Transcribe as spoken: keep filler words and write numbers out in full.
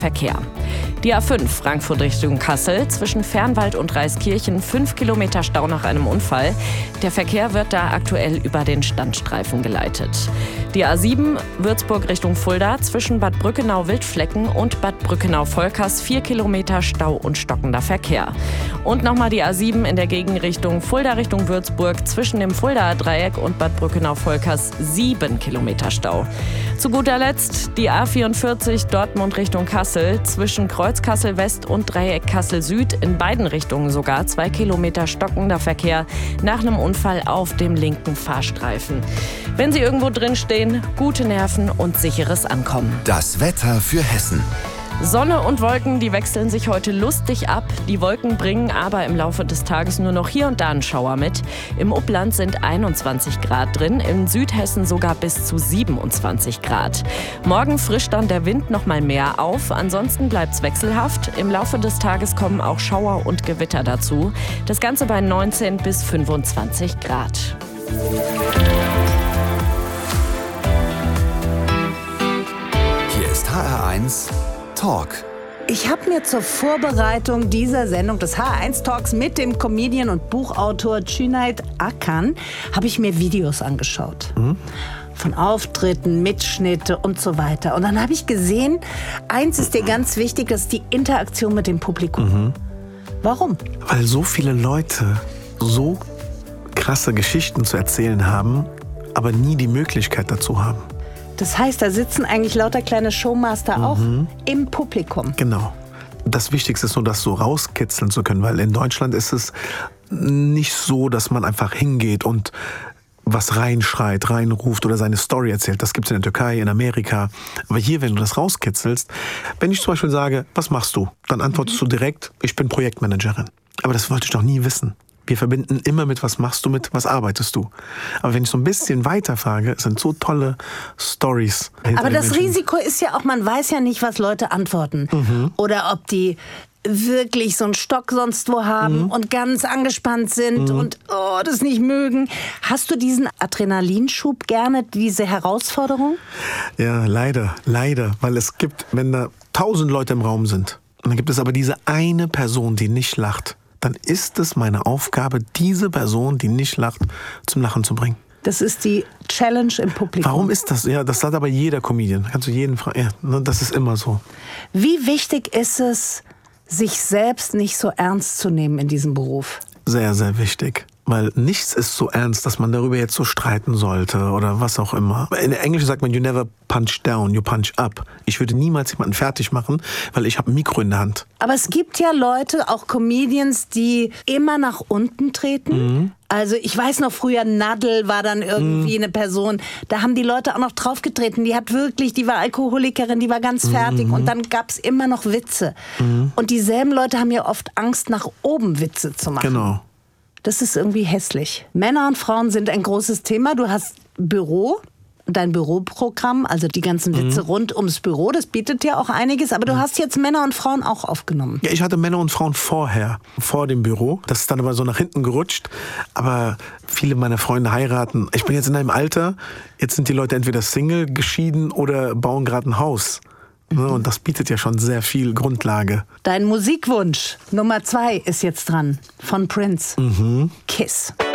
Verkehr. Die A fünf Frankfurt Richtung Kassel zwischen Fernwald und Reiskirchen, fünf Kilometer Stau nach einem Unfall. Der Verkehr wird da aktuell über den Standstreifen geleitet. Die A sieben Würzburg Richtung Fulda zwischen Bad Brückenau-Wildflecken und Bad Brückenau-Volkers, vier Kilometer Stau und stockender Verkehr. Und nochmal die A sieben in der Gegenrichtung Fulda Richtung Würzburg zwischen dem Fuldaer Dreieck und Bad Brückenau-Volkers, sieben Kilometer Stau. Zu guter Letzt die A vierundvierzig Dortmund Richtung Kassel zwischen Kreuz Kassel West und Dreieck Kassel Süd, in beiden Richtungen sogar zwei Kilometer stockender Verkehr nach einem Unfall auf dem linken Fahrstreifen. Wenn Sie irgendwo drin stehen, gute Nerven und sicheres Ankommen. Das Wetter für Hessen. Sonne und Wolken, die wechseln sich heute lustig ab. Die Wolken bringen aber im Laufe des Tages nur noch hier und da einen Schauer mit. Im Upland sind einundzwanzig Grad drin, in Südhessen sogar bis zu siebenundzwanzig Grad. Morgen frischt dann der Wind noch mal mehr auf, ansonsten bleibt's wechselhaft. Im Laufe des Tages kommen auch Schauer und Gewitter dazu. Das Ganze bei neunzehn bis fünfundzwanzig Grad. Hier ist H R eins Talk. Ich habe mir zur Vorbereitung dieser Sendung des H R eins Talks mit dem Comedian und Buchautor Cüneyt Akın habe ich mir Videos angeschaut. Mhm. Von Auftritten, Mitschnitte und so weiter. Und dann habe ich gesehen, eins ist dir ganz wichtig, das ist die Interaktion mit dem Publikum. Mhm. Warum? Weil so viele Leute so krasse Geschichten zu erzählen haben, aber nie die Möglichkeit dazu haben. Das heißt, da sitzen eigentlich lauter kleine Showmaster mhm. auch im Publikum. Genau. Das Wichtigste ist nur, das so rauskitzeln zu können, weil in Deutschland ist es nicht so, dass man einfach hingeht und was reinschreit, reinruft oder seine Story erzählt. Das gibt es in der Türkei, in Amerika. Aber hier, wenn du das rauskitzelst, wenn ich zum Beispiel sage, was machst du? Dann antwortest mhm. du direkt, ich bin Projektmanagerin. Aber das wollte ich doch nie wissen. Wir verbinden immer mit, was machst du mit, was arbeitest du? Aber wenn ich so ein bisschen weiter frage, sind so tolle Stories. Aber das Risiko ist ja auch, man weiß ja nicht, was Leute antworten. Mhm. Oder ob die wirklich so einen Stock sonst wo haben mhm. und ganz angespannt sind mhm. und oh, das nicht mögen. Hast du diesen Adrenalinschub gerne, diese Herausforderung? Ja, leider, leider. Weil es gibt, wenn da tausend Leute im Raum sind, und dann gibt es aber diese eine Person, die nicht lacht, dann ist es meine Aufgabe, diese Person, die nicht lacht, zum Lachen zu bringen. Das ist die Challenge im Publikum. Warum ist das? Ja, das hat aber jeder Comedian. Kannst du jeden fragen. Ja, das ist immer so. Wie wichtig ist es, sich selbst nicht so ernst zu nehmen in diesem Beruf? Sehr, sehr wichtig. Weil nichts ist so ernst, dass man darüber jetzt so streiten sollte oder was auch immer. In Englisch sagt man, you never punch down, you punch up. Ich würde niemals jemanden fertig machen, weil ich habe ein Mikro in der Hand. Aber es gibt ja Leute, auch Comedians, die immer nach unten treten. Mhm. Also ich weiß noch, früher Nadel war dann irgendwie mhm. eine Person, da haben die Leute auch noch draufgetreten. Die hat wirklich, die war Alkoholikerin, die war ganz fertig mhm. und dann gab es immer noch Witze. Mhm. Und dieselben Leute haben ja oft Angst, nach oben Witze zu machen. Genau. Das ist irgendwie hässlich. Männer und Frauen sind ein großes Thema. Du hast Büro, dein Büroprogramm, also die ganzen Witze mhm. rund ums Büro, das bietet ja auch einiges. Aber du hast jetzt Männer und Frauen auch aufgenommen. Ja, ich hatte Männer und Frauen vorher, vor dem Büro. Das ist dann aber so nach hinten gerutscht. Aber viele meiner Freunde heiraten. Ich bin jetzt in einem Alter, jetzt sind die Leute entweder Single, geschieden oder bauen gerade ein Haus. Und das bietet ja schon sehr viel Grundlage. Dein Musikwunsch Nummer zwei ist jetzt dran, von Prince. Mhm. Kiss.